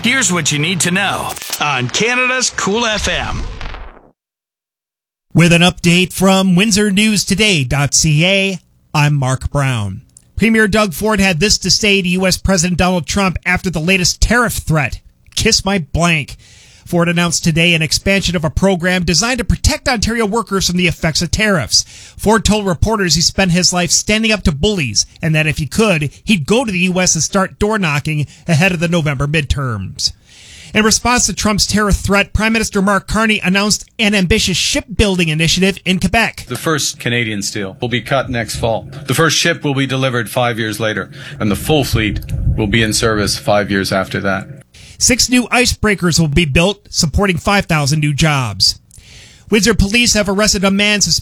Here's what you need to know on Canada's Cool FM. With an update from WindsorNewsToday.ca, I'm Mark Brown. Premier Doug Ford had this to say to U.S. President Donald Trump after the latest tariff threat. Kiss my blank. Ford announced today an expansion of a program designed to protect Ontario workers from the effects of tariffs. Ford told reporters he spent his life standing up to bullies and that if he could, he'd go to the U.S. and start door knocking ahead of the November midterms. In response to Trump's tariff threat, Prime Minister Mark Carney announced an ambitious shipbuilding initiative in Quebec. The first Canadian steel will be cut next fall. The first ship will be delivered 5 years later, and the full fleet will be in service 5 years after that. 6 new icebreakers will be built, supporting 5,000 new jobs. Windsor police have arrested a man suspected